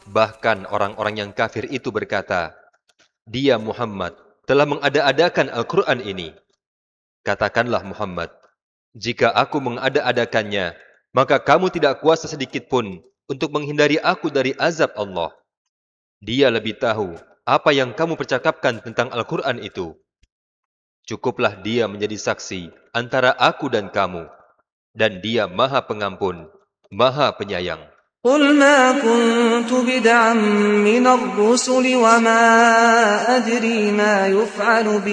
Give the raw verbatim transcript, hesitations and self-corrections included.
Bahkan orang-orang yang kafir itu berkata, "Dia Muhammad telah mengada-adakan Al-Quran ini." Katakanlah Muhammad, "Jika aku mengada-adakannya, maka kamu tidak kuasa sedikit pun untuk menghindari aku dari azab Allah. Dia lebih tahu apa yang kamu percakapkan tentang Al-Quran itu. Cukuplah dia menjadi saksi antara aku dan kamu. Dan dia Maha Pengampun, Maha Penyayang." قل ما كنت بدعا من الرسل وما أدري ما يفعل بي